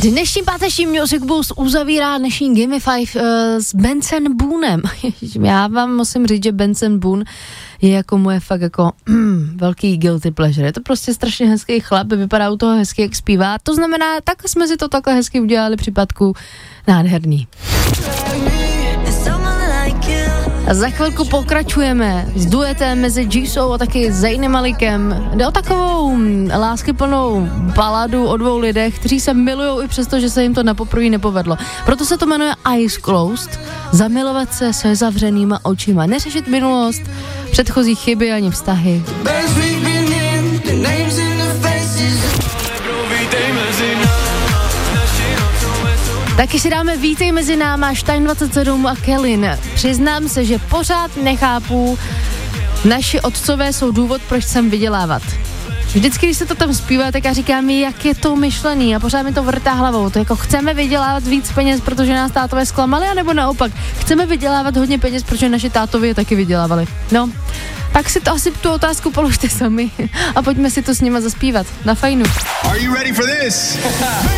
Dnešní páteční Music Boost uzavírá dnešní Gamify s Benson Boonem. Já vám musím říct, že Benson Boone je jako moje fakt jako velký guilty pleasure. Je to prostě strašně hezký chlap, vypadá u toho hezky, jak zpívá. To znamená, tak jsme si to takhle hezky udělali případku. Nádherný. A za chvilku pokračujeme s duetem mezi Jisoo a taky Zayn Malikem. Jde o takovou láskyplnou baladu o dvou lidech, kteří se milujou i přesto, že se jim to na poprvé nepovedlo. Proto se to jmenuje Eyes Closed. Zamilovat se se zavřenýma očima. Neřešit minulost, předchozí chyby ani vztahy. Taky si dáme Vítej mezi náma, Stein 27 a Kellyn. Přiznám se, že pořád nechápu, naši otcové jsou důvod, proč chcem vydělávat. Vždycky, když se to tam zpívá, tak já říkám, jak je to myšlený a pořád mi to vrtá hlavou. To jako chceme vydělávat víc peněz, protože nás tátové zklamali, anebo naopak, chceme vydělávat hodně peněz, protože naši tátovi je taky vydělávali. No, tak si to asi tu otázku položte sami a pojďme si to s nima zaspívat. Na fajnu.